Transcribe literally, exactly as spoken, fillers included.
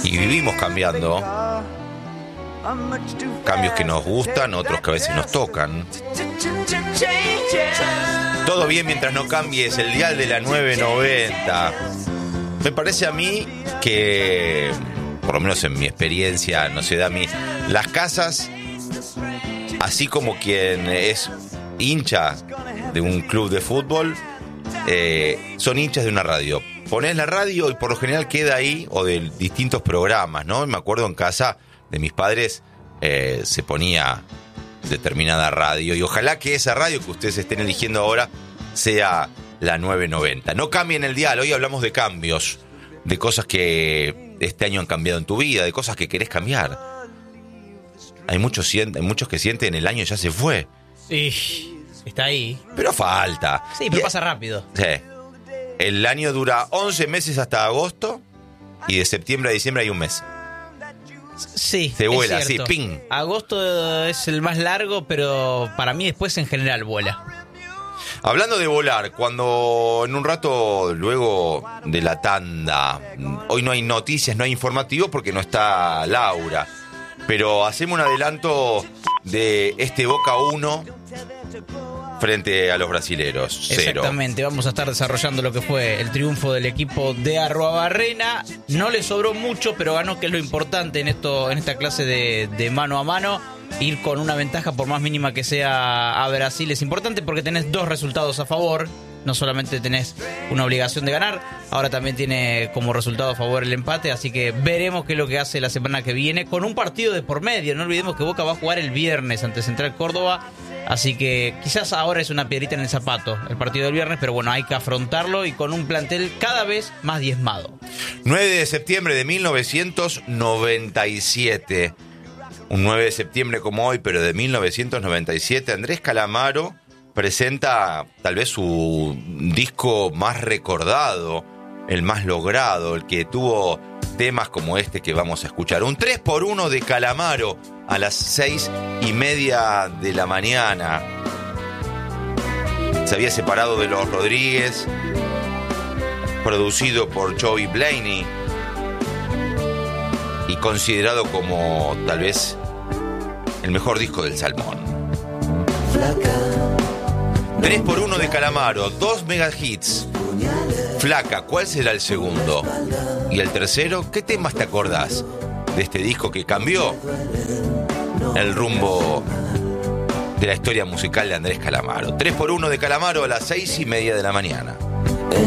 Y vivimos cambiando. Cambios que nos gustan, otros que a veces nos tocan. Todo bien mientras no cambies el dial de la nueve noventa. Me parece a mí que, por lo menos en mi experiencia, no se da a mí, las casas, así como quien es hincha de un club de fútbol, eh, son hinchas de una radio. Ponés la radio y por lo general queda ahí, o de distintos programas, ¿no? Me acuerdo en casa de mis padres eh, se ponía determinada radio, y ojalá que esa radio que ustedes estén eligiendo ahora sea la nueve noventa. No cambien el dial, hoy hablamos de cambios, de cosas que este año han cambiado en tu vida, de cosas que querés cambiar. Hay muchos, hay muchos que sienten el año ya se fue. Sí, está ahí. Pero falta. Sí, pero y, pasa rápido. Sí. El año dura once meses hasta agosto, y de septiembre a diciembre hay un mes. Sí, se vuela, es sí, ping. Agosto es el más largo, pero para mí después en general vuela. Hablando de volar, cuando en un rato luego de la tanda, hoy no hay noticias, no hay informativos porque no está Laura, pero hacemos un adelanto de este Boca uno frente a los brasileros, cero. Exactamente, vamos a estar desarrollando lo que fue el triunfo del equipo de Arruabarrena. No le sobró mucho, pero ganó, que es lo importante en esto, en esta clase de, de mano a mano. Ir con una ventaja, por más mínima que sea, a Brasil es importante porque tenés dos resultados a favor. No solamente tenés una obligación de ganar, ahora también tiene como resultado a favor el empate. Así que veremos qué es lo que hace la semana que viene con un partido de por medio. No olvidemos que Boca va a jugar el viernes ante Central Córdoba. Así que quizás ahora es una piedrita en el zapato el partido del viernes, pero bueno, hay que afrontarlo y con un plantel cada vez más diezmado. nueve de septiembre de mil novecientos noventa y siete. Un nueve de septiembre como hoy, pero de mil novecientos noventa y siete, Andrés Calamaro presenta tal vez su disco más recordado, el más logrado, el que tuvo temas como este que vamos a escuchar. Un tres por uno de Calamaro a las seis y media de la mañana. Se había separado de Los Rodríguez, producido por Joey Blaney y considerado como tal vez el mejor disco del Salmón. tres por uno de Calamaro, dos mega hits. Flaca, ¿cuál será el segundo? ¿Y el tercero? ¿Qué temas te acordás de este disco que cambió el rumbo de la historia musical de Andrés Calamaro? tres por uno de Calamaro a las seis y media de la mañana.